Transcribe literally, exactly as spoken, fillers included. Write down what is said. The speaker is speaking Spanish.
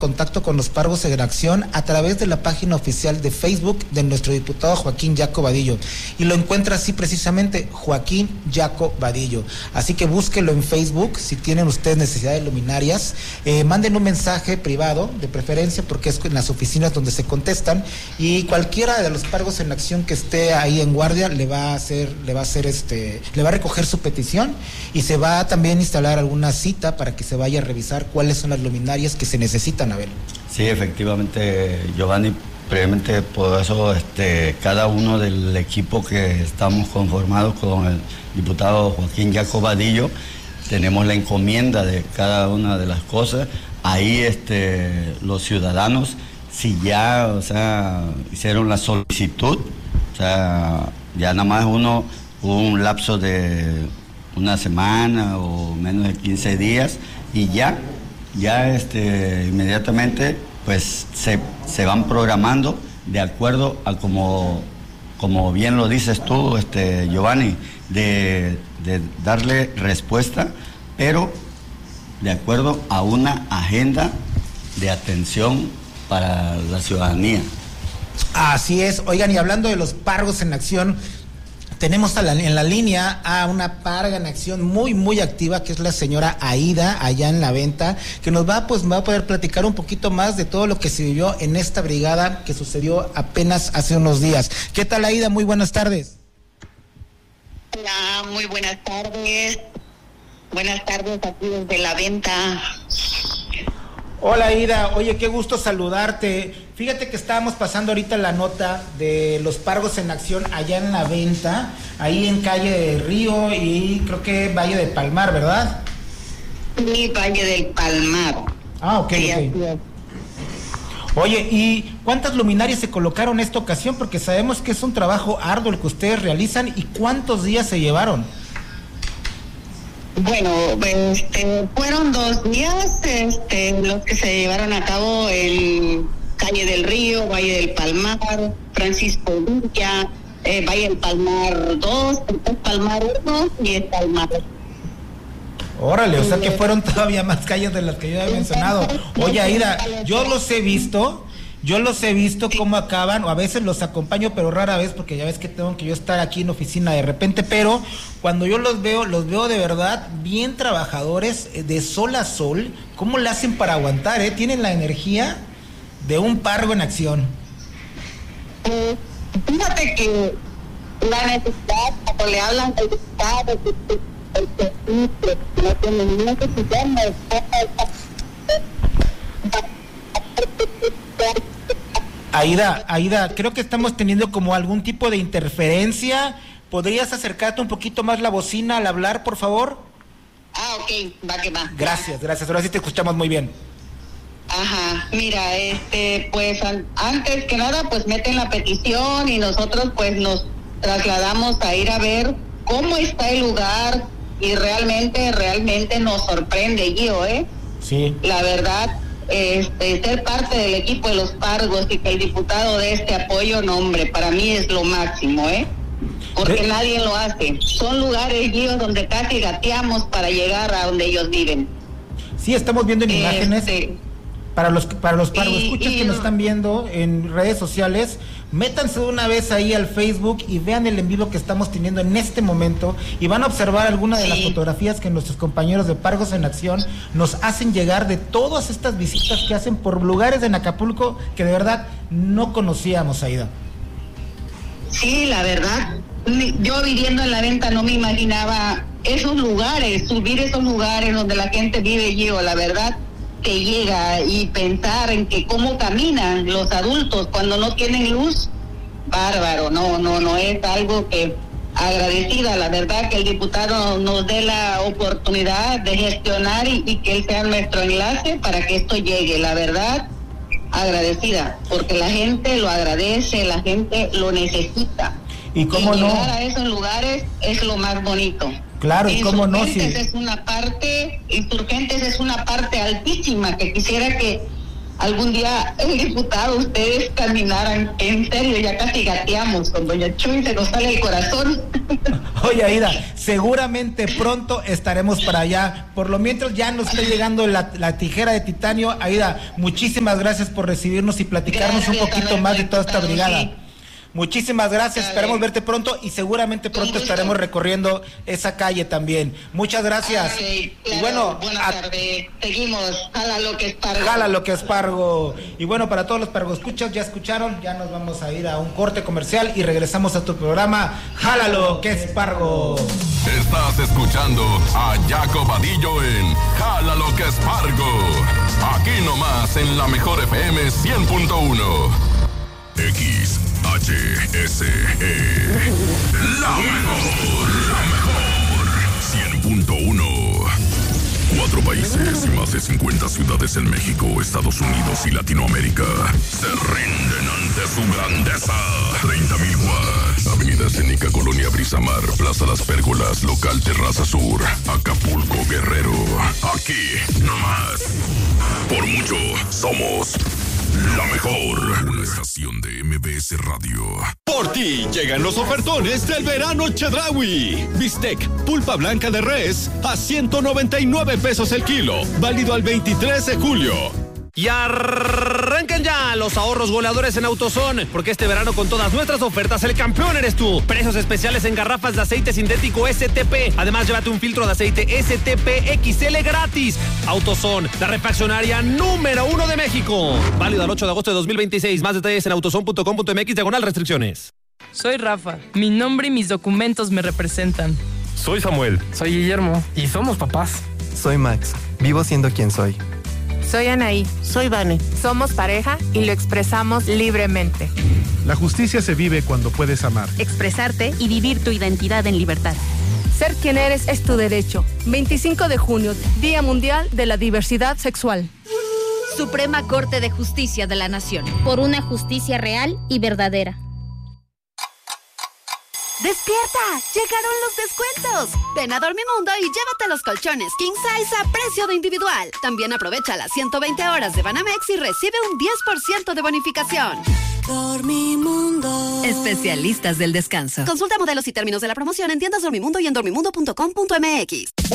contacto con los Pargos en Acción a través de la página oficial de Facebook de nuestro diputado Joaquín Yaco Vadillo, y lo encuentra así precisamente, Joaquín Yaco Vadillo. Así que búsquelo en Facebook. Si tienen ustedes necesidad de luminarias, eh, manden un mensaje privado de preferencia, porque es en las oficinas donde se contestan, y cualquiera de los Pargos en Acción que esté ahí en guardia le va a hacer, le va a hacer este, le va a recoger su petición, y se va a también instalar alguna cita para que se vaya a revisar cuáles son las luminarias que se necesitan. A ver. Sí, efectivamente, Giovanni, previamente por eso este, cada uno del equipo que estamos conformados con el diputado Joaquín Yaco Vadillo, tenemos la encomienda de cada una de las cosas. Ahí este, los ciudadanos, si ya, o sea, hicieron la solicitud, o sea, ya nada más uno, un lapso de una semana o menos de quince días, y ya ya este, inmediatamente pues se, se van programando de acuerdo a como, como bien lo dices tú, este, Giovanni, de, de darle respuesta, pero de acuerdo a una agenda de atención para la ciudadanía. Así es. Oigan, y hablando de los Pargos en Acción, tenemos a la, en la línea a una parga en acción muy, muy activa, que es la señora Aida, allá en La Venta, que nos va, pues, va a poder platicar un poquito más de todo lo que se vivió en esta brigada que sucedió apenas hace unos días. ¿Qué tal, Aida? Muy buenas tardes. Hola, muy buenas tardes. Buenas tardes aquí desde La Venta. Hola, Aida. Oye, qué gusto saludarte. Fíjate que estábamos pasando ahorita la nota de los Pargos en Acción allá en La Venta, ahí en calle de Río y creo que Valle de Palmar, ¿verdad? Sí, Valle del Palmar. Ah, ok, sí, ok. Oye, ¿y cuántas luminarias se colocaron en esta ocasión? Porque sabemos que es un trabajo arduo el que ustedes realizan. ¿Y cuántos días se llevaron? Bueno, este, fueron dos días este, los que se llevaron a cabo en Calle del Río, Valle del Palmar, Francisco Villa, eh, Valle del Palmar dos, Palmar uno y el Palmar. Órale, o sea que fueron todavía más calles de las que yo había mencionado. Oye, Aida, yo los he visto, yo los he visto cómo acaban, o a veces los acompaño, pero rara vez, porque ya ves que tengo que yo estar aquí en oficina de repente, pero cuando yo los veo, los veo de verdad bien trabajadores, de sol a sol. ¿Cómo le hacen para aguantar, eh? Tienen la energía de un Pargo en Acción. Eh, fíjate que la necesidad, cuando le hablan del Estado, el servicio, no tienen necesidad de Aida, Aida, creo que estamos teniendo como algún tipo de interferencia. ¿Podrías acercarte un poquito más la bocina al hablar, por favor? Ah, ok, va que va. Gracias, gracias. Ahora sí te escuchamos muy bien. Ajá, mira, este, pues an- antes que nada, pues meten la petición y nosotros pues nos trasladamos a ir a ver cómo está el lugar y realmente, realmente nos sorprende, Gio, ¿eh? Sí. La verdad, este, ser parte del equipo de los Pargos y que el diputado dé este apoyo, no, hombre, para mí es lo máximo, ¿eh? Porque ¿Eh? nadie lo hace. Son lugares, Gio, donde casi gateamos para llegar a donde ellos viven. Sí, estamos viendo en este, imágenes. Para los para los Pargos escuchas que nos están viendo en redes sociales, métanse de una vez ahí al Facebook y vean el en vivo que estamos teniendo en este momento y van a observar algunas de sí. las fotografías que nuestros compañeros de Pargos en Acción nos hacen llegar de todas estas visitas que hacen por lugares en Acapulco que de verdad no conocíamos, Aida. Sí, la verdad, yo viviendo en La Venta no me imaginaba esos lugares, subir esos lugares donde la gente vive, yo, la verdad, que llega y pensar en que cómo caminan los adultos cuando no tienen luz, bárbaro, no, no, no es algo que agradecida, la verdad, que el diputado nos dé la oportunidad de gestionar y, y que él sea nuestro enlace para que esto llegue, la verdad, agradecida, porque la gente lo agradece, la gente lo necesita. Y cómo y no. Llegar a esos lugares es lo más bonito. Claro, y cómo no, sí. es una parte, Insurgentes es una parte altísima que quisiera que algún día el diputado, ustedes caminaran, en serio, ya casi gateamos con doña Chuy, se nos sale el corazón. Oye, Aida, seguramente pronto estaremos para allá. Por lo mientras ya nos está llegando la, la tijera de titanio. Aida, muchísimas gracias por recibirnos y platicarnos gracias, un poquito más de toda esta brigada. Sí. Muchísimas gracias, esperamos verte pronto y seguramente pronto estaremos recorriendo esa calle también. Muchas gracias. Okay, claro. Y bueno, buenas a... tardes. Seguimos, jala lo que espargo. Jala lo que espargo. Y bueno, para todos los pargoscuchas, ya escucharon, ya nos vamos a ir a un corte comercial y regresamos a tu programa Jala lo que espargo. Estás escuchando a Jaco Vadillo en Jala lo que espargo. Aquí nomás en la mejor F M cien punto uno. X H S E. La mejor, la mejor. cien punto uno. Cuatro países y más de cincuenta ciudades en México, Estados Unidos y Latinoamérica se rinden ante su grandeza. treinta mil watts. Avenida Escénica, Colonia Brisamar, Plaza Las Pérgolas, Local Terraza Sur, Acapulco, Guerrero. Aquí, nomás. Por mucho, somos la mejor. Una estación de M B S Radio. Por ti llegan los ofertones del verano Chedraui. Bistec, pulpa blanca de res a ciento noventa y nueve pesos el kilo. Válido al veintitrés de julio. Y arranquen ya los ahorros goleadores en AutoZone, porque este verano con todas nuestras ofertas el campeón eres tú. Precios especiales en garrafas de aceite sintético S T P. Además, llévate un filtro de aceite S T P X L gratis. AutoZone, la refaccionaria número uno de México. Válido al ocho de agosto de dos mil veintiséis. Más detalles en autozone punto com punto m x diagonal restricciones. Soy Rafa. Mi nombre y mis documentos me representan. Soy Samuel. Soy Guillermo. Y somos papás. Soy Max. Vivo siendo quien soy. Soy Anaí. Soy Vane. Somos pareja y lo expresamos libremente. La justicia se vive cuando puedes amar, expresarte y vivir tu identidad en libertad. Ser quien eres es tu derecho. veinticinco de junio, Día Mundial de la Diversidad Sexual. Suprema Corte de Justicia de la Nación. Por una justicia real y verdadera. ¡Despierta! ¡Llegaron los descuentos! Ven a Dormimundo y llévate los colchones King Size a precio de individual. También aprovecha las ciento veinte horas de Banamex y recibe un diez por ciento de bonificación. Dormimundo. Especialistas del descanso. Consulta modelos y términos de la promoción en tiendas Dormimundo y en dormimundo punto com punto m x.